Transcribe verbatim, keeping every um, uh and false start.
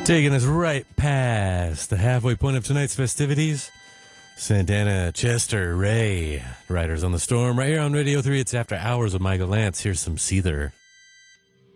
Taking us right past the halfway point of tonight's festivities. Santana, Chester, Ray, Riders on the Storm, right here on Radio three. It's After Hours with Michael Lance. Here's some Seether.